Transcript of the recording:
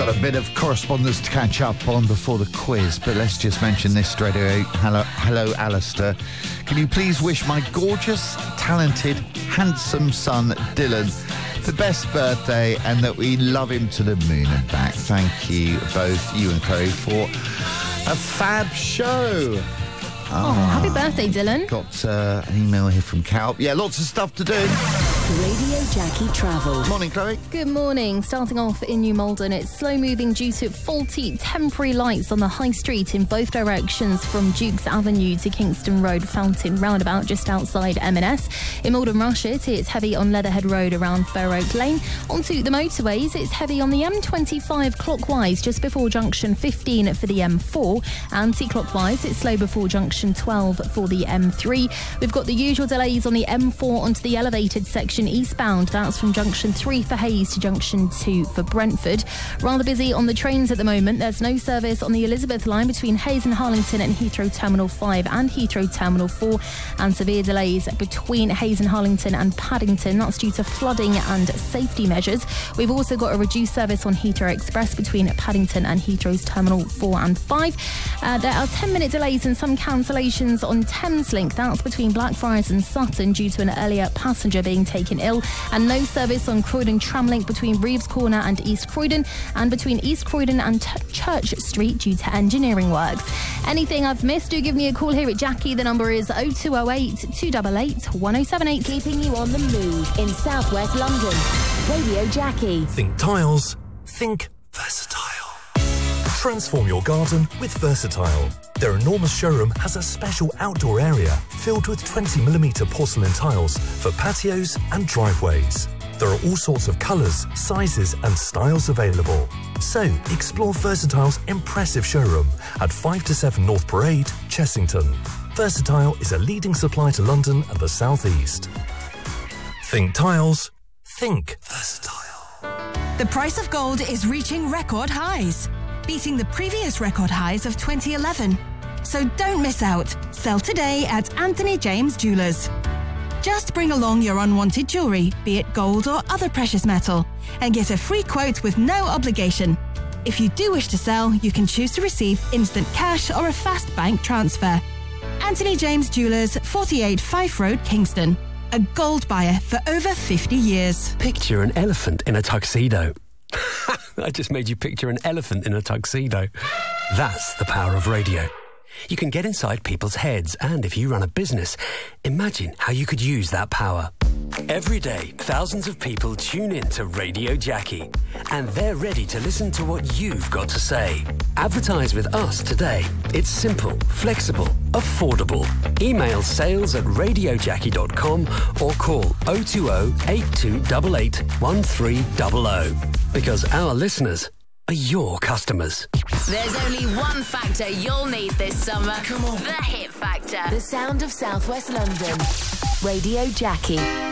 got a bit of correspondence to catch up on before the quiz, but let's just mention this straight away. Hello, Alistair. Can you please wish my gorgeous, talented, handsome son, Dylan, the best birthday, and that we love him to the moon and back. Thank you, both you and Chloe, for a fab show. Oh, happy birthday, Dylan. Got an email here from Cal. Yeah, lots of stuff to do. Radio Jackie Travel. Morning, Chloe. Good morning. Starting off in New Malden, it's slow moving due to faulty temporary lights on the High Street in both directions from Dukes Avenue to Kingston Road Fountain Roundabout just outside M&S. In Malden Rushet, it's heavy on Leatherhead Road around Fair Oak Lane. Onto the motorways, it's heavy on the M25 clockwise just before junction 15 for the M4. Anti-clockwise, it's slow before junction 12 for the M3. We've got the usual delays on the M4 onto the elevated section eastbound. That's from junction 3 for Hayes to junction 2 for Brentford. Rather busy on the trains at the moment. There's no service on the Elizabeth line between Hayes and Harlington and Heathrow Terminal 5 and Heathrow Terminal 4, and severe delays between Hayes and Harlington and Paddington. That's due to flooding and safety measures. We've also got a reduced service on Heathrow Express between Paddington and Heathrow's Terminal 4 and 5. There are 10-minute delays and some cancellations on Thameslink. That's between Blackfriars and Sutton due to an earlier passenger being taken ill, and no service on Croydon Tramlink between Reeves Corner and East Croydon, and between East Croydon and Church Street due to engineering works. Anything I've missed, do give me a call here at Jackie. The number is 0208 288 1078. Keeping you on the move in southwest London. Radio Jackie. Think tiles, think versatile. Transform your garden with Versatile. Their enormous showroom has a special outdoor area filled with 20mm porcelain tiles for patios and driveways. There are all sorts of colours, sizes and styles available. So explore Versatile's impressive showroom at 5 to 7 North Parade, Chessington. Versatile is a leading supplier to London and the South East. Think tiles, think Versatile. The price of gold is reaching record highs, beating the previous record highs of 2011. So don't miss out. Sell today at Anthony James Jewellers. Just bring along your unwanted jewellery, be it gold or other precious metal, and get a free quote with no obligation. If you do wish to sell, you can choose to receive instant cash or a fast bank transfer. Anthony James Jewellers, 48 Fife Road, Kingston. A gold buyer for over 50 years. Picture an elephant in a tuxedo. I just made you picture an elephant in a tuxedo. That's the power of radio. You can get inside people's heads, and if you run a business, imagine how you could use that power. Every day, thousands of people tune in to Radio Jackie, and they're ready to listen to what you've got to say. Advertise with us today. It's simple, flexible, affordable. Email sales@radiojackie.com or call 020 8288 1300. Because our listeners are your customers. There's only one factor you'll need this summer. Come on. The Hit Factor. The sound of southwest London. Radio Jackie.